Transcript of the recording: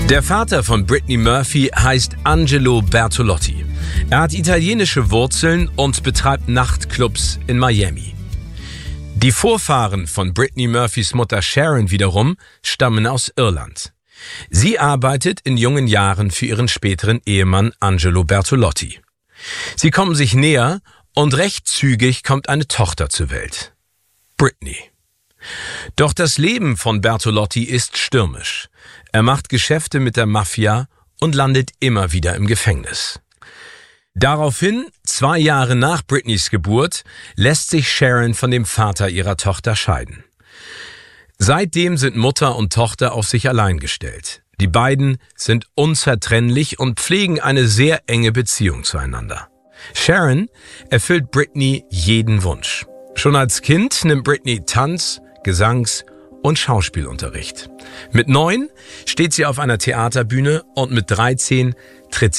Der Vater von Brittany Murphy heißt Angelo Bertolotti. Er hat italienische Wurzeln und betreibt Nachtclubs in Miami. Die Vorfahren von Brittany Murphys Mutter Sharon wiederum stammen aus Irland. Sie arbeitet in jungen Jahren für ihren späteren Ehemann Angelo Bertolotti. Sie kommen sich näher und recht zügig kommt eine Tochter zur Welt. Brittany. Doch das Leben von Bertolotti ist stürmisch. Er macht Geschäfte mit der Mafia und landet immer wieder im Gefängnis. Daraufhin, 2 Jahre nach Britneys Geburt, lässt sich Sharon von dem Vater ihrer Tochter scheiden. Seitdem sind Mutter und Tochter auf sich allein gestellt. Die beiden sind unzertrennlich und pflegen eine sehr enge Beziehung zueinander. Sharon erfüllt Brittany jeden Wunsch. Schon als Kind nimmt Brittany Tanz-, Gesangs- und Schauspielunterricht. Mit 9 steht sie auf einer Theaterbühne und mit 13 tritt